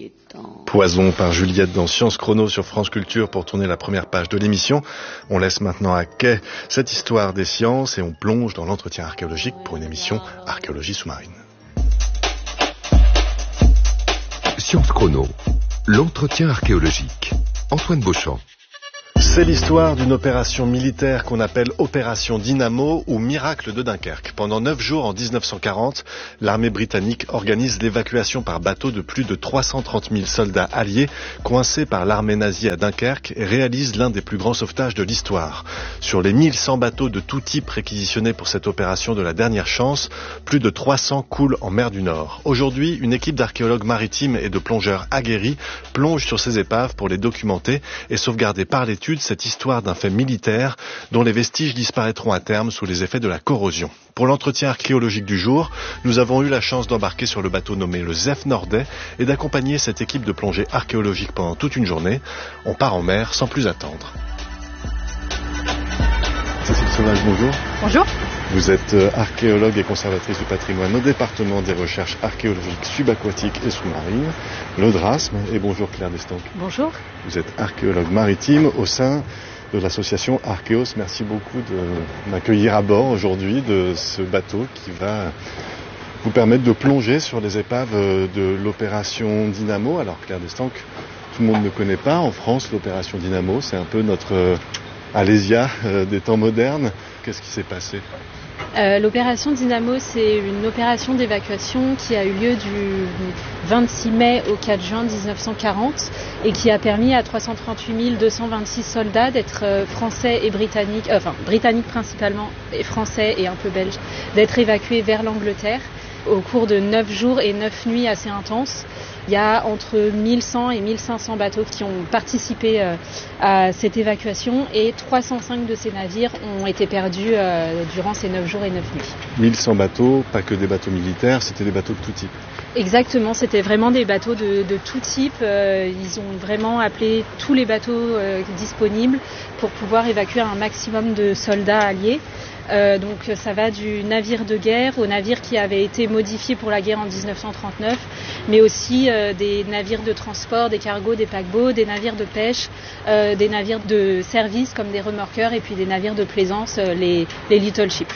Poison par Juliette dans Science Chrono sur France Culture pour tourner la première page de l'émission. On laisse maintenant à quai cette histoire des sciences et on plonge dans l'entretien archéologique pour une émission Archéologie sous-marine. Science Chrono, l'entretien archéologique. Antoine Beauchamp. C'est l'histoire d'une opération militaire qu'on appelle Opération Dynamo ou Miracle de Dunkerque. Pendant 9 jours en 1940, l'armée britannique organise l'évacuation par bateau de plus de 330 000 soldats alliés coincés par l'armée nazie à Dunkerque et réalise l'un des plus grands sauvetages de l'histoire. Sur les 1100 bateaux de tout type réquisitionnés pour cette opération de la dernière chance, plus de 300 coulent en mer du Nord. Aujourd'hui, une équipe d'archéologues maritimes et de plongeurs aguerris plonge sur ces épaves pour les documenter et sauvegarder par l'étude cette histoire d'un fait militaire dont les vestiges disparaîtront à terme sous les effets de la corrosion. Pour l'entretien archéologique du jour, nous avons eu la chance d'embarquer sur le bateau nommé le Zef Nordais et d'accompagner cette équipe de plongée archéologique pendant toute une journée. On part en mer sans plus attendre. Cécile Sauvage, bonjour. Bonjour. Vous êtes archéologue et conservatrice du patrimoine au département des recherches archéologiques subaquatiques et sous-marines, le DRASM. Et bonjour Claire Destanque. Bonjour. Vous êtes archéologue maritime au sein de l'association Archéos. Merci beaucoup de m'accueillir à bord aujourd'hui de ce bateau qui va vous permettre de plonger sur les épaves de l'opération Dynamo. Alors Claire Destanque, tout le monde ne connaît pas. En France, l'opération Dynamo, c'est un peu notre Alésia des temps modernes. Qu'est-ce qui s'est passé ? L'opération Dynamo, c'est une opération d'évacuation qui a eu lieu du 26 mai au 4 juin 1940 et qui a permis à 338 226 soldats d'être français et britanniques, britanniques principalement, et français et un peu belges, d'être évacués vers l'Angleterre au cours de 9 jours et 9 nuits assez intenses. Il y a entre 1100 et 1500 bateaux qui ont participé à cette évacuation et 305 de ces navires ont été perdus durant ces 9 jours et 9 nuits. 1100 bateaux, pas que des bateaux militaires, c'était des bateaux de tout type. Exactement, c'était vraiment des bateaux de tout type. Ils ont vraiment appelé tous les bateaux disponibles pour pouvoir évacuer un maximum de soldats alliés. Donc ça va du navire de guerre au navire qui avait été modifié pour la guerre en 1939, mais aussi des navires de transport, des cargos, des paquebots, des navires de pêche, des navires de service comme des remorqueurs et puis des navires de plaisance, les little ships.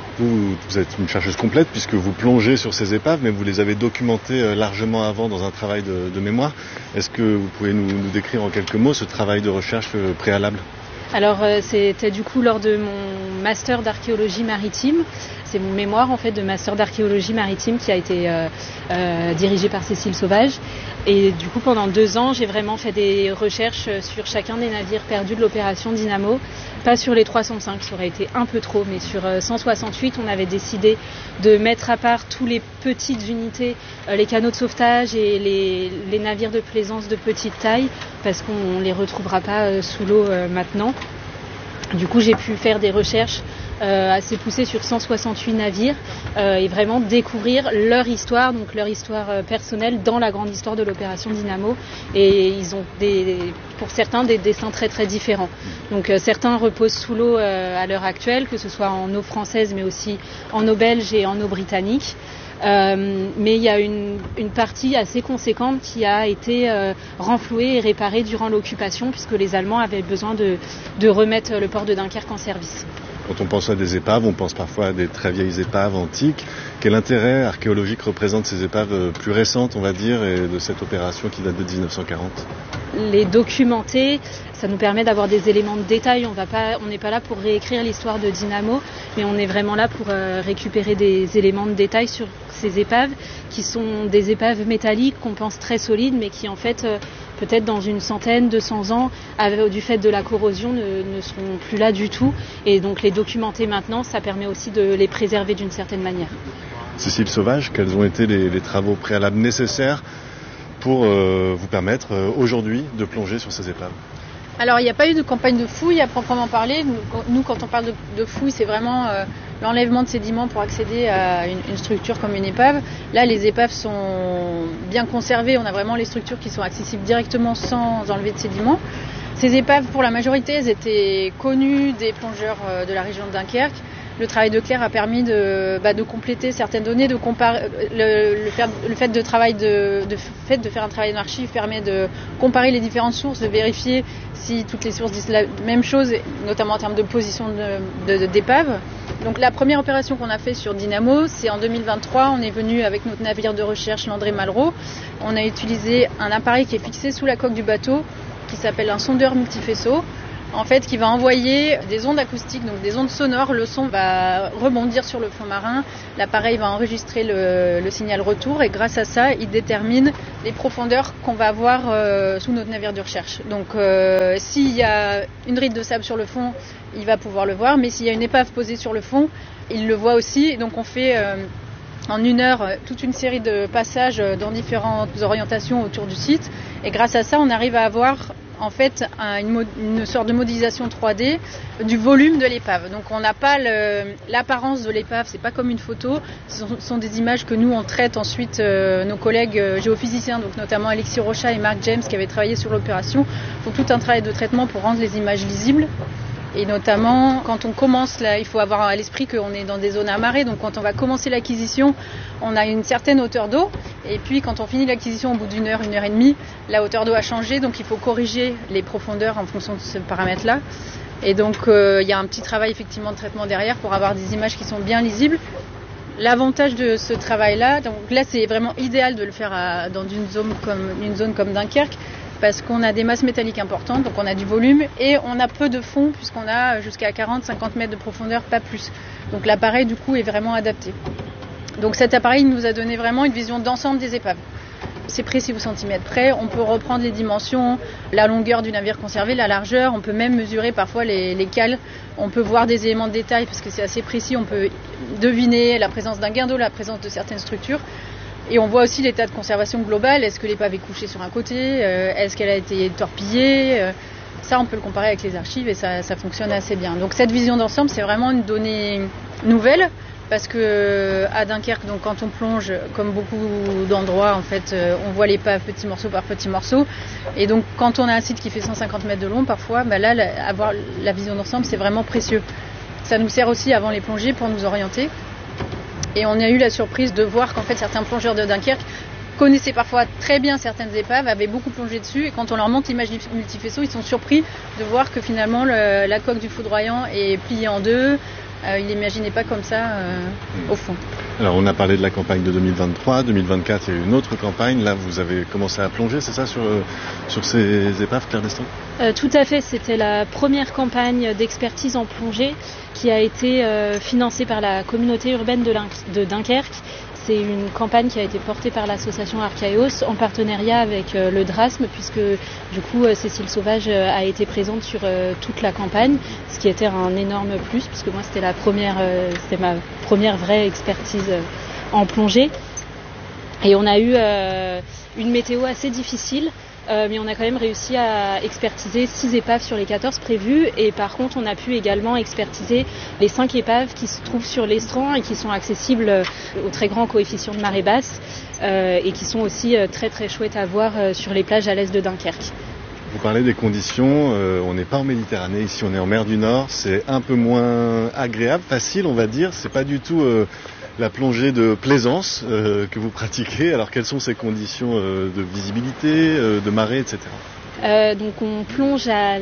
Vous êtes une chercheuse complète puisque vous plongez sur ces épaves, mais vous les avez documentées largement avant dans un travail de mémoire. Est-ce que vous pouvez nous décrire en quelques mots ce travail de recherche préalable ? Alors c'était du coup lors de mon master d'archéologie maritime. C'est mon mémoire en fait de master d'archéologie maritime qui a été dirigé par Cécile Sauvage. Et du coup pendant 2 ans j'ai vraiment fait des recherches sur chacun des navires perdus de l'opération Dynamo. Pas sur les 305, ça aurait été un peu trop, mais sur 168 on avait décidé de mettre à part tous les petites unités, les canots de sauvetage et les navires de plaisance de petite taille, parce qu'on ne les retrouvera pas sous l'eau maintenant. Du coup j'ai pu faire des recherches assez poussées sur 168 navires et vraiment découvrir leur histoire, donc leur histoire personnelle dans la grande histoire de l'opération Dynamo. Et ils ont pour certains des destins très très différents. Donc certains reposent sous l'eau à l'heure actuelle, que ce soit en eau française mais aussi en eau belge et en eau britannique. Mais il y a une partie assez conséquente qui a été renflouée et réparée durant l'occupation puisque les Allemands avaient besoin de remettre le port de Dunkerque en service. Quand on pense à des épaves, on pense parfois à des très vieilles épaves antiques. Quel intérêt archéologique représentent ces épaves plus récentes, on va dire, et de cette opération qui date de 1940 ? Les documenter, ça nous permet d'avoir des éléments de détail. On n'est pas là pour réécrire l'histoire de Dynamo, mais on est vraiment là pour récupérer des éléments de détail sur ces épaves, qui sont des épaves métalliques qu'on pense très solides, mais qui en fait, peut-être dans 100, 200 ans, du fait de la corrosion, ne seront plus là du tout. Et donc les documenter maintenant, ça permet aussi de les préserver d'une certaine manière. Cécile Sauvage, quels ont été les travaux préalables nécessaires pour vous permettre aujourd'hui de plonger sur ces épaves ? Alors il n'y a pas eu de campagne de fouille à proprement parler. Nous quand on parle de fouille, c'est vraiment l'enlèvement de sédiments pour accéder à une structure comme une épave. Là les épaves sont bien conservées, on a vraiment les structures qui sont accessibles directement sans enlever de sédiments. Ces épaves pour la majorité elles étaient connues des plongeurs de la région de Dunkerque. le travail de Claire a permis de compléter certaines données, de comparer le fait de faire un travail d'archive permet de comparer les différentes sources, de vérifier si toutes les sources disent la même chose, notamment en termes de position d'épave. Donc la première opération qu'on a fait sur Dynamo, c'est en 2023. On est venu avec notre navire de recherche l'André Malraux. On a utilisé un appareil qui est fixé sous la coque du bateau, qui s'appelle un sondeur multifaisceau, en fait, qui va envoyer des ondes acoustiques, donc des ondes sonores. Le son va rebondir sur le fond marin. L'appareil va enregistrer le signal retour et grâce à ça, il détermine les profondeurs qu'on va avoir sous notre navire de recherche. Donc, s'il y a une ride de sable sur le fond, il va pouvoir le voir, mais s'il y a une épave posée sur le fond, il le voit aussi. Et donc, on fait en 1 heure toute une série de passages dans différentes orientations autour du site. Et grâce à ça, on arrive à avoir en fait une sorte de modélisation 3D du volume de l'épave. Donc on n'a pas l'apparence de l'épave, c'est pas comme une photo, ce sont des images que nous on traite ensuite, nos collègues géophysiciens, donc notamment Alexis Rochat et Marc James qui avaient travaillé sur l'opération, font tout un travail de traitement pour rendre les images lisibles. Et notamment, quand on commence, là, il faut avoir à l'esprit qu'on est dans des zones amarrées. Donc quand on va commencer l'acquisition, on a une certaine hauteur d'eau. Et puis quand on finit l'acquisition au bout d'1 heure, 1 heure et demie, la hauteur d'eau a changé. Donc il faut corriger les profondeurs en fonction de ce paramètre-là. Et donc il y a un petit travail effectivement de traitement derrière pour avoir des images qui sont bien lisibles. L'avantage de ce travail-là, donc là c'est vraiment idéal de le faire dans une zone comme Dunkerque, parce qu'on a des masses métalliques importantes, donc on a du volume et on a peu de fond puisqu'on a jusqu'à 40-50 mètres de profondeur, pas plus. Donc l'appareil du coup est vraiment adapté. Donc cet appareil nous a donné vraiment une vision d'ensemble des épaves. C'est précis au centimètre près, on peut reprendre les dimensions, la longueur du navire conservé, la largeur, on peut même mesurer parfois les cales, on peut voir des éléments de détail parce que c'est assez précis, on peut deviner la présence d'un guindeau, la présence de certaines structures. Et on voit aussi l'état de conservation global. Est-ce que l'épave est couchée sur un côté ? Est-ce qu'elle a été torpillée ? Ça, on peut le comparer avec les archives et ça fonctionne assez bien. Donc cette vision d'ensemble, c'est vraiment une donnée nouvelle parce que à Dunkerque, donc quand on plonge, comme beaucoup d'endroits, en fait, on voit l'épave petit morceau par petit morceau. Et donc quand on a un site qui fait 150 mètres de long, parfois, là, avoir la vision d'ensemble, c'est vraiment précieux. Ça nous sert aussi avant les plongées pour nous orienter. Et on a eu la surprise de voir qu'en fait certains plongeurs de Dunkerque connaissaient parfois très bien certaines épaves, avaient beaucoup plongé dessus et quand on leur montre l'image du multifaisceau, ils sont surpris de voir que finalement la coque du foudroyant est pliée en deux. Ils n'imaginaient pas comme ça au fond. Alors on a parlé de la campagne de 2023, 2024 il y a eu une autre campagne, là vous avez commencé à plonger, c'est ça, sur ces épaves, Claire Deston ? Tout à fait, c'était la première campagne d'expertise en plongée qui a été financée par la communauté urbaine de Dunkerque. C'est une campagne qui a été portée par l'association Archaeos en partenariat avec le DRASM, puisque du coup Cécile Sauvage a été présente sur toute la campagne, ce qui était un énorme plus, puisque moi c'était ma première vraie expertise en plongée. Et on a eu une météo assez difficile. Mais on a quand même réussi à expertiser 6 épaves sur les 14 prévues et par contre on a pu également expertiser les 5 épaves qui se trouvent sur l'estran et qui sont accessibles au très grand coefficient de marée basse et qui sont aussi très très chouettes à voir sur les plages à l'est de Dunkerque. Vous parlez des conditions, on n'est pas en Méditerranée, ici on est en mer du Nord, c'est un peu moins agréable, facile on va dire, c'est pas du tout la plongée de plaisance que vous pratiquez. Alors quelles sont ces conditions de visibilité, de marée, etc. Donc on plonge à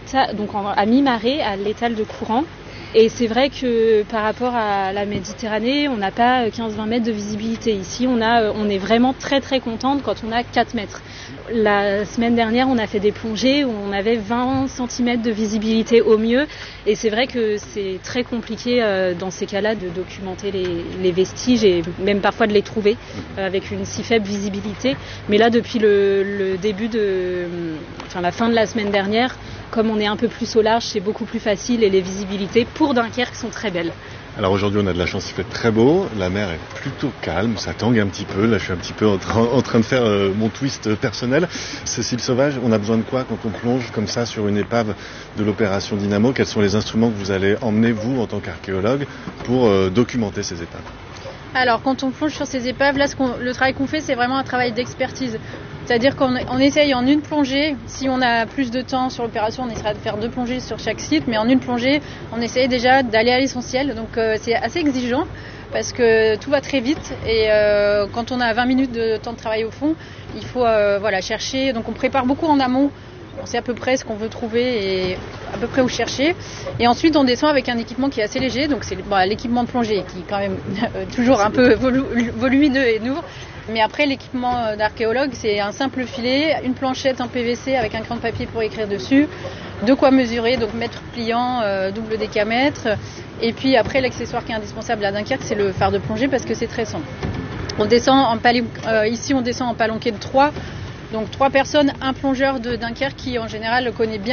mi-marée, à l'étal de courant. Et c'est vrai que par rapport à la Méditerranée, on n'a pas 15-20 mètres de visibilité. Ici, on est vraiment très très contente quand on a 4 mètres. La semaine dernière, on a fait des plongées où on avait 20 cm de visibilité au mieux. Et c'est vrai que c'est très compliqué dans ces cas-là de documenter les vestiges et même parfois de les trouver avec une si faible visibilité. Mais là, depuis la fin de la semaine dernière, comme on est un peu plus au large, c'est beaucoup plus facile et les visibilités pour Dunkerque sont très belles. Alors aujourd'hui on a de la chance, il fait très beau, la mer est plutôt calme, ça tangue un petit peu, là je suis un petit peu en train de faire mon twist personnel. Cécile Sauvage, on a besoin de quoi quand on plonge comme ça sur une épave de l'opération Dynamo ? Quels sont les instruments que vous allez emmener vous en tant qu'archéologue pour documenter ces épaves ? Alors quand on plonge sur ces épaves, là le travail qu'on fait c'est vraiment un travail d'expertise. C'est-à-dire qu'on essaye en une plongée, si on a plus de temps sur l'opération, on essaiera de faire 2 plongées sur chaque site, mais en une plongée, on essaye déjà d'aller à l'essentiel. Donc c'est assez exigeant parce que tout va très vite et quand on a 20 minutes de temps de travail au fond, il faut chercher. Donc on prépare beaucoup en amont. On sait à peu près ce qu'on veut trouver et à peu près où chercher. Et ensuite, on descend avec un équipement qui est assez léger. Donc, c'est l'équipement de plongée qui est quand même toujours un peu volumineux et lourd. Mais après, l'équipement d'archéologue, c'est un simple filet, une planchette en PVC avec un crayon de papier pour écrire dessus, de quoi mesurer, donc mètre pliant, double décamètre. Et puis après, l'accessoire qui est indispensable à Dunkerque, c'est le phare de plongée parce que c'est très simple. Ici, on descend en palanquet de 3. Donc 3 personnes, un plongeur de Dunkerque qui en général connaît bien